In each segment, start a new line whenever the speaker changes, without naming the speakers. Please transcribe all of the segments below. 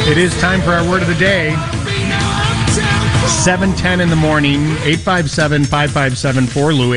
It is time for our word of the day. 7:10 in the morning, 857-557-4LOU,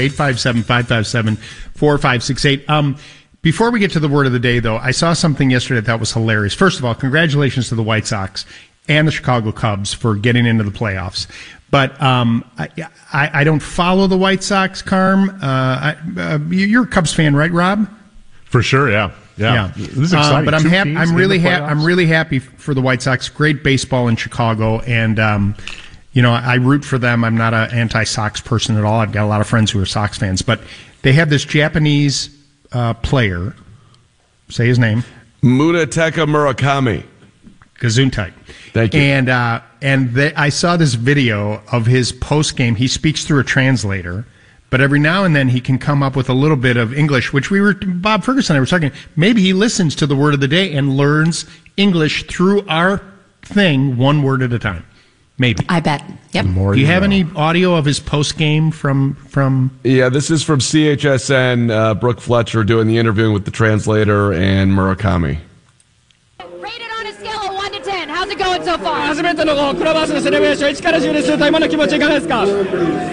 857-557-4568. Before we get to the word of the day, though, I saw something yesterday that was hilarious. First of all, congratulations to the White Sox and the Chicago Cubs for getting into the playoffs. But I don't follow the White Sox, Carm. You're a Cubs fan, right, Rob?
For sure, yeah. This is exciting.
But I'm really happy for the White Sox. Great baseball in Chicago, and I root for them. I'm not an anti-Sox person at all. I've got a lot of friends who are Sox fans, but they have this Japanese player. Say his name.
Munetaka Murakami.
Gesundheit.
Thank you.
And I saw this video of his post game. He speaks through a translator, but every now and then he can come up with a little bit of English, which Bob Ferguson and I were talking. Maybe he listens to the word of the day and learns English through our thing, one word at a time. Maybe.
I bet. Yep.
Do you have any audio of his post game from?
Yeah, this is from CHSN. Brooke Fletcher doing the interviewing with the translator and Murakami.
Rated on a scale of 1 to 10. How's it going so far?
初めてのクラブハウスのセレブレーション1から10ですると今の気持ちいかがですか ?100!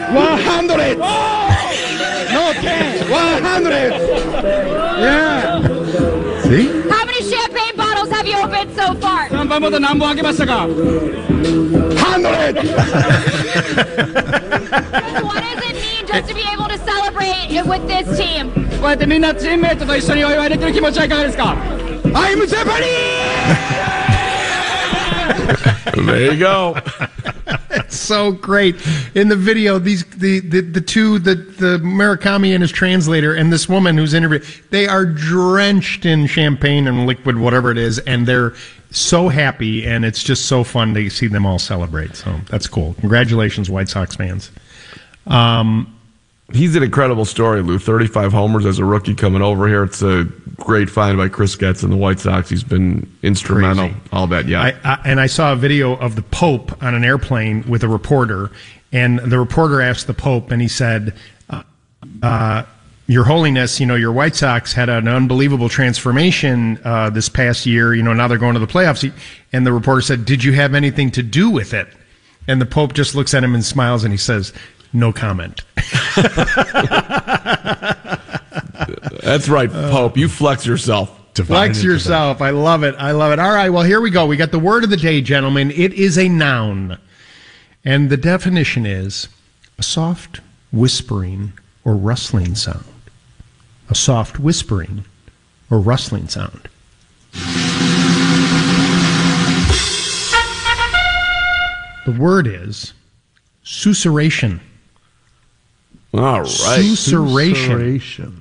No 10! 100! Yeah!
See?
How many champagne bottles have you opened so far?
シャンパンボトル何本開けましたか 100!
What does it mean just to be able to celebrate with this team?
こうやってみんなチームメイトと一緒にお祝いできる気持ちはいかがですか I'm Japanese!
There you go.
It's so great. In the video, the Murakami and his translator and this woman who's interviewed, they are drenched in champagne and liquid, whatever it is, and they're so happy, and it's just so fun to see them all celebrate. So that's cool. Congratulations, White Sox fans.
He's an incredible story, Lou. 35 homers as a rookie coming over here. It's a great find by Chris Getz and the White Sox. He's been instrumental. Crazy. All that, yeah.
I saw a video of the Pope on an airplane with a reporter, and the reporter asked the Pope, and he said, Your Holiness, your White Sox had an unbelievable transformation this past year. Now they're going to the playoffs. And the reporter said, did you have anything to do with it? And the Pope just looks at him and smiles, and he says, no comment.
That's right, Pope. You flex yourself.
Flex yourself. I love it. All right, well, here we go. We got the word of the day, gentlemen. It is a noun. And the definition is a soft whispering or rustling sound. A soft whispering or rustling sound. The word is susurration.
All right.
Susurration.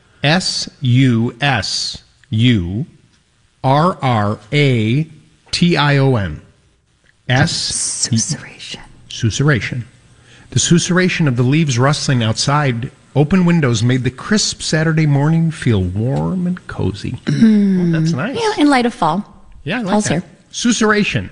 SUSURRATION.
Susurration.
Susurration. The susurration of the leaves rustling outside open windows made the crisp Saturday morning feel warm and cozy. Oh, that's nice.
Yeah, in light of fall.
Yeah, I like
Fall's
that.
here.
Susurration.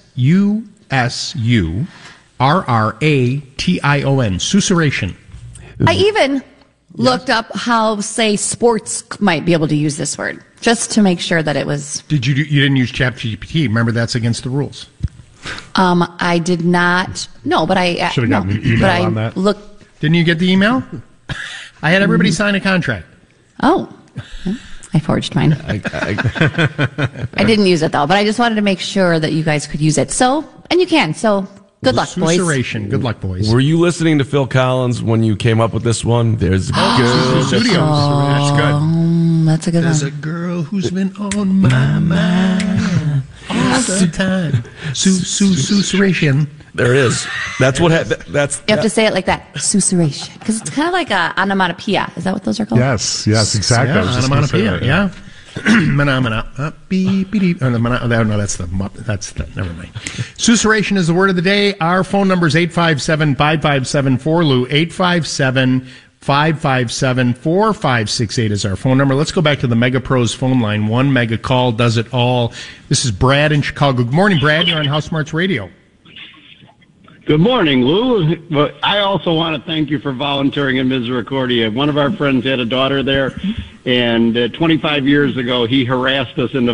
SUSURRATION. Susurration.
I even looked up how, say, sports might be able to use this word, just to make sure that it was...
You didn't use ChatGPT. Remember, that's against the rules.
I did not... No, but I...
Should have gotten an email on that.
Didn't you get the email? I had everybody sign a contract.
Oh. I forged mine. I didn't use it, though, but I just wanted to make sure that you guys could use it. So, and you can, so... Good luck, boys.
Good luck, boys.
Were you listening to Phil Collins when you came up with this one? There's a girl.
Studios. That's good.
That's a good
There's
one.
a girl who's been on my mind all the time. Susurration.
There it is. That's what. That's.
You have to say it like that. Susurration. Because it's kind of like a onomatopoeia. Is that what those are called?
Yes, exactly.
Yeah, onomatopoeia, yeah. Phenomena. No, that's the never mind. Susurration is the word of the day. Our phone number is 857-557-4LOU. 857-557-4568 is our phone number. Let's go back to the Mega Pros phone line. One mega call does it all. This is Brad in Chicago. Good morning, Brad. You're on House Smarts Radio.
Good morning, Lou. But I also want to thank you for volunteering in Misericordia. One of our friends had a daughter there, and 25 years ago, he harassed us in the